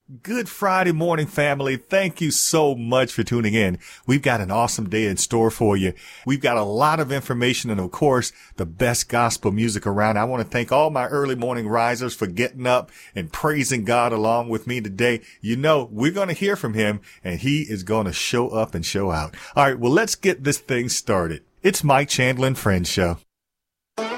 Good Friday morning, family. Thank you so much for tuning in. We've got an awesome day in store for you. We've got a lot of information and, of course, the best gospel music around. I want to thank all my early morning risers for getting up and praising God along with me today. You know, we're going to hear from him, and he is going to show up and show out. All right, well, let's get this thing started. It's Mike Chandler and Friends Show.